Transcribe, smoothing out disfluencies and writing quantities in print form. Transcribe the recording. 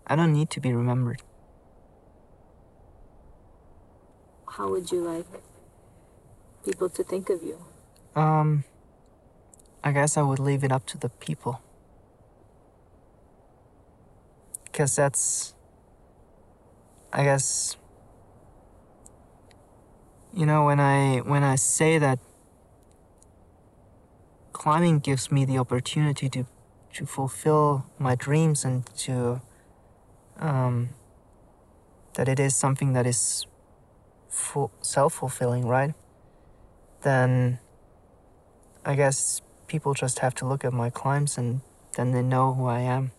I don't need to be remembered. How would you like people to think of you? I guess I would leave it up to the people. Because I guess, when I say that climbing gives me the opportunity to fulfill my dreams and that it is something that is self-fulfilling, right? Then I guess people just have to look at my climbs and then they know who I am.